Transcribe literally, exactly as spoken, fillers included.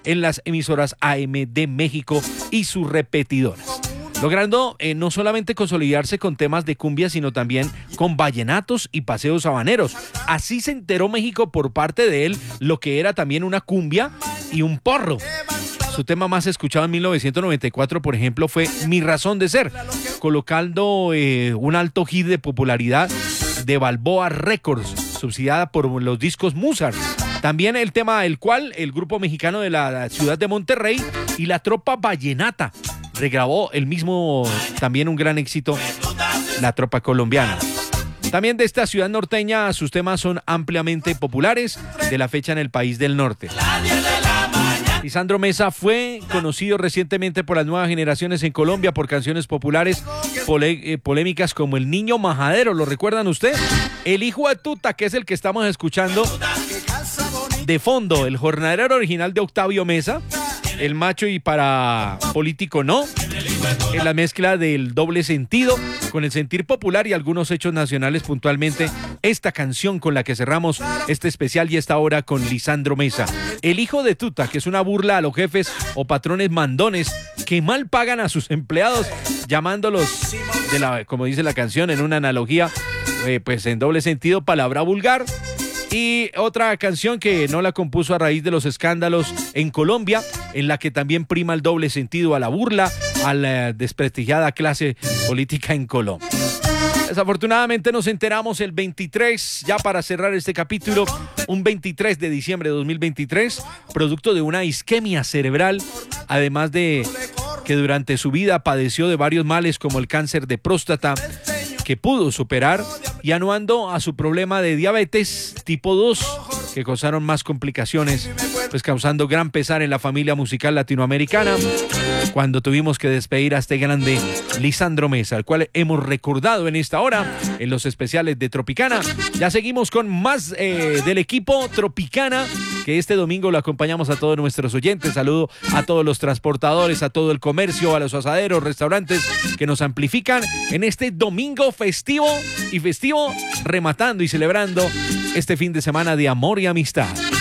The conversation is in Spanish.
en las emisoras A M de México y sus repetidoras, logrando eh, no solamente consolidarse con temas de cumbia, sino también con vallenatos y paseos habaneros. Así se enteró México por parte de él lo que era también una cumbia y un porro. Su tema más escuchado en mil novecientos noventa y cuatro, por ejemplo, fue Mi Razón de Ser, colocando eh, un alto hit de popularidad de Balboa Records, subsidiada por los discos Mozart. También el tema el cual el grupo mexicano de la ciudad de Monterrey y la Tropa Vallenata regrabó el mismo, también un gran éxito, la Tropa Colombiana. También de esta ciudad norteña, sus temas son ampliamente populares de la fecha en el país del norte. Lisandro Mesa fue conocido recientemente por las nuevas generaciones en Colombia por canciones populares pole- eh, polémicas como El Niño Majadero. ¿Lo recuerdan ustedes? El Hijo de Tuta, que es el que estamos escuchando de fondo, el jornalero original de Octavio Mesa, El Macho y para Político No, en la mezcla del doble sentido con el sentir popular y algunos hechos nacionales, puntualmente esta canción con la que cerramos este especial y esta hora con Lisandro Mesa. El Hijo de Tuta, que es una burla a los jefes o patrones mandones que mal pagan a sus empleados, llamándolos, de la, como dice la canción, en una analogía, eh, pues en doble sentido, palabra vulgar. Y otra canción que no la compuso a raíz de los escándalos en Colombia, en la que también prima el doble sentido a la burla a la desprestigiada clase política en Colombia. Desafortunadamente nos enteramos el veintitrés, ya para cerrar este capítulo, un veintitrés de diciembre de dos mil veintitrés, producto de una isquemia cerebral, además de que durante su vida padeció de varios males como el cáncer de próstata, que pudo superar, y anuando a su problema de diabetes tipo dos, que causaron más complicaciones, pues causando gran pesar en la familia musical latinoamericana, cuando tuvimos que despedir a este grande Lisandro Mesa, al cual hemos recordado en esta hora en los especiales de Tropicana. Ya seguimos con más eh, del equipo Tropicana, que este domingo lo acompañamos a todos nuestros oyentes. Saludo a todos los transportadores, a todo el comercio, a los asaderos, restaurantes que nos amplifican en este domingo festivo y festivo, rematando y celebrando este fin de semana de amor y amistad.